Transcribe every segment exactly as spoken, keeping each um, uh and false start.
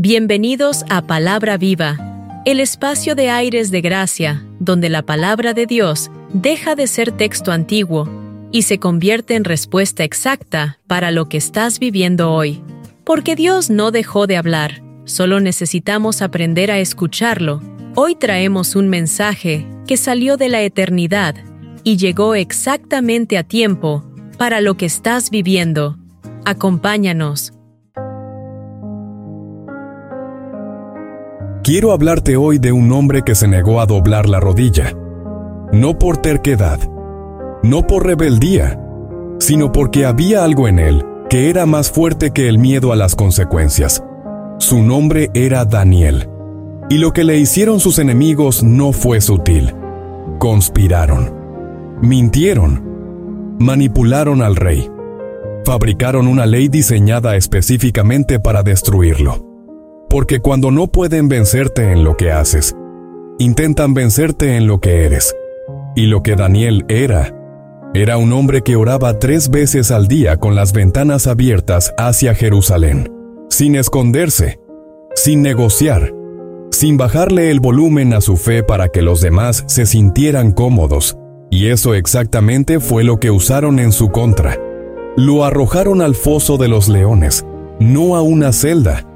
Bienvenidos a Palabra Viva, el espacio de aires de gracia, donde la palabra de Dios deja de ser texto antiguo y se convierte en respuesta exacta para lo que estás viviendo hoy. Porque Dios no dejó de hablar, solo necesitamos aprender a escucharlo. Hoy traemos un mensaje que salió de la eternidad y llegó exactamente a tiempo para lo que estás viviendo. Acompáñanos. Quiero hablarte hoy de un hombre que se negó a doblar la rodilla, no por terquedad, no por rebeldía, sino porque había algo en él que era más fuerte que el miedo a las consecuencias. Su nombre era Daniel, y lo que le hicieron sus enemigos no fue sutil. Conspiraron, mintieron, manipularon al rey, fabricaron una ley diseñada específicamente para destruirlo. Porque cuando no pueden vencerte en lo que haces, intentan vencerte en lo que eres. Y lo que Daniel era, era un hombre que oraba tres veces al día con las ventanas abiertas hacia Jerusalén, sin esconderse, sin negociar, sin bajarle el volumen a su fe para que los demás se sintieran cómodos. Y eso exactamente fue lo que usaron en su contra. Lo arrojaron al foso de los leones, no a una celda,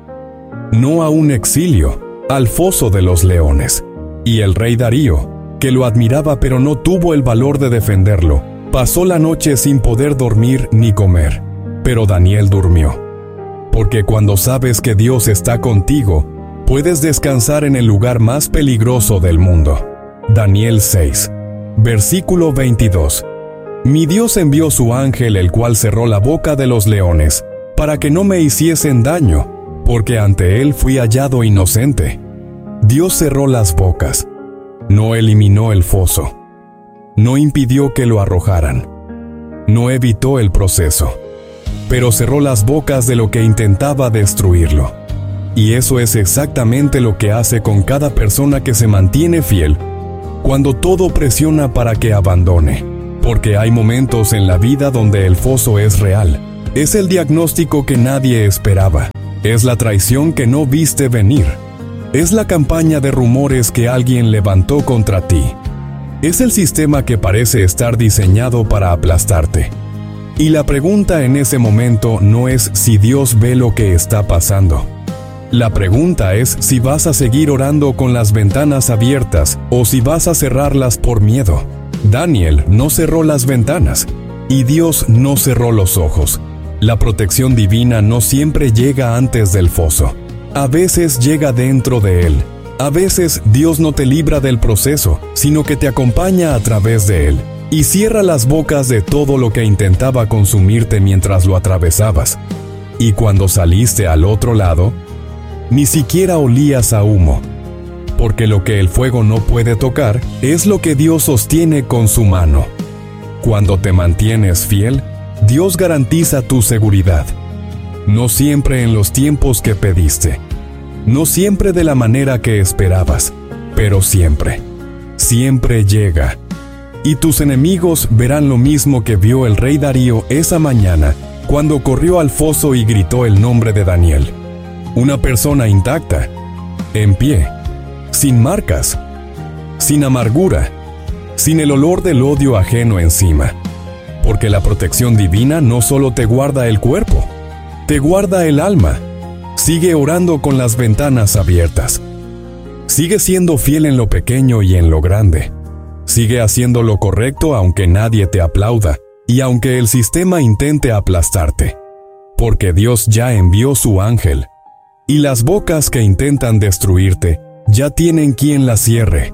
no a un exilio, al foso de los leones. Y el rey Darío, que lo admiraba pero no tuvo el valor de defenderlo, pasó la noche sin poder dormir ni comer. Pero Daniel durmió. Porque cuando sabes que Dios está contigo, puedes descansar en el lugar más peligroso del mundo. Daniel seis, versículo veintidós. Mi Dios envió su ángel, el cual cerró la boca de los leones, para que no me hiciesen daño, porque ante él fui hallado inocente. Dios cerró las bocas, no eliminó el foso, no impidió que lo arrojaran, no evitó el proceso, pero cerró las bocas de lo que intentaba destruirlo. Y eso es exactamente lo que hace con cada persona que se mantiene fiel, cuando todo presiona para que abandone. Porque hay momentos en la vida donde el foso es real, es el diagnóstico que nadie esperaba. Es la traición que no viste venir. Es la campaña de rumores que alguien levantó contra ti. Es el sistema que parece estar diseñado para aplastarte. Y la pregunta en ese momento no es si Dios ve lo que está pasando. La pregunta es si vas a seguir orando con las ventanas abiertas o si vas a cerrarlas por miedo. Daniel no cerró las ventanas y Dios no cerró los ojos. La protección divina no siempre llega antes del foso. A veces llega dentro de él. A veces Dios no te libra del proceso, sino que te acompaña a través de él. Y cierra las bocas de todo lo que intentaba consumirte mientras lo atravesabas. Y cuando saliste al otro lado, ni siquiera olías a humo. Porque lo que el fuego no puede tocar es lo que Dios sostiene con su mano. Cuando te mantienes fiel, Dios garantiza tu seguridad. No siempre en los tiempos que pediste. No siempre de la manera que esperabas. Pero siempre. Siempre llega. Y tus enemigos verán lo mismo que vio el rey Darío esa mañana, cuando corrió al foso y gritó el nombre de Daniel. Una persona intacta, en pie, sin marcas, sin amargura, sin el olor del odio ajeno encima. Porque la protección divina no solo te guarda el cuerpo, te guarda el alma. Sigue orando con las ventanas abiertas. Sigue siendo fiel en lo pequeño y en lo grande. Sigue haciendo lo correcto aunque nadie te aplauda y aunque el sistema intente aplastarte. Porque Dios ya envió su ángel. Y las bocas que intentan destruirte ya tienen quien las cierre.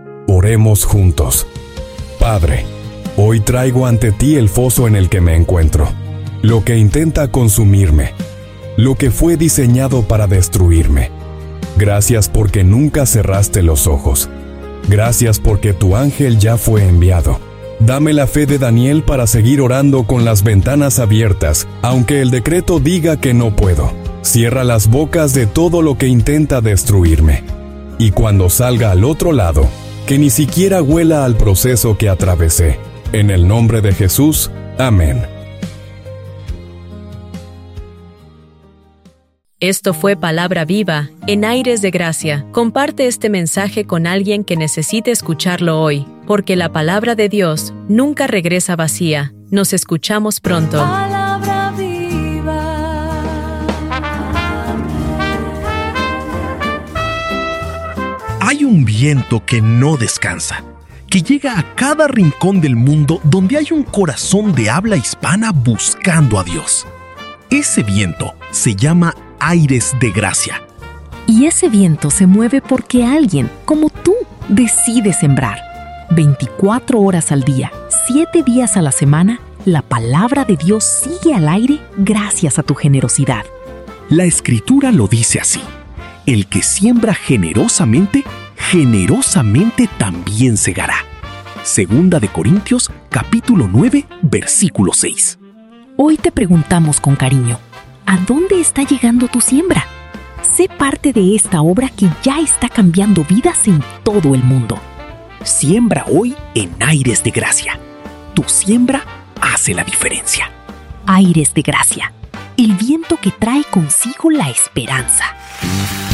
Oremos juntos. Padre, hoy traigo ante ti el foso en el que me encuentro, lo que intenta consumirme, lo que fue diseñado para destruirme. Gracias porque nunca cerraste los ojos. Gracias porque tu ángel ya fue enviado. Dame la fe de Daniel para seguir orando con las ventanas abiertas, aunque el decreto diga que no puedo. Cierra las bocas de todo lo que intenta destruirme. Y cuando salga al otro lado, que ni siquiera huela al proceso que atravesé. En el nombre de Jesús, amén. Esto fue Palabra Viva en Aires de Gracia. Comparte este mensaje con alguien que necesite escucharlo hoy, porque la palabra de Dios nunca regresa vacía. Nos escuchamos pronto. Palabra viva. Hay un viento que no descansa, que llega a cada rincón del mundo donde hay un corazón de habla hispana buscando a Dios. Ese viento se llama Aires de Gracia. Y ese viento se mueve porque alguien, como tú, decide sembrar. veinticuatro horas al día, siete días a la semana, la palabra de Dios sigue al aire gracias a tu generosidad. La Escritura lo dice así: el que siembra generosamente, generosamente también segará. Segunda de Corintios, capítulo nueve, versículo seis. Hoy te preguntamos con cariño, ¿a dónde está llegando tu siembra? Sé parte de esta obra que ya está cambiando vidas en todo el mundo. Siembra hoy en Aires de Gracia. Tu siembra hace la diferencia. Aires de Gracia, el viento que trae consigo la esperanza.